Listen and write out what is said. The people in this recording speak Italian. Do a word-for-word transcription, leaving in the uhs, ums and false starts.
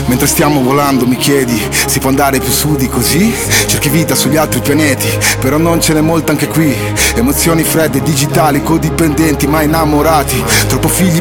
Mentre stiamo volando mi chiedi, si può andare più su di così? Cerchi vita sugli altri pianeti, però non ce n'è molta anche qui. Emozioni fredde, digitali, codipendenti ma innamorati. Troppo figli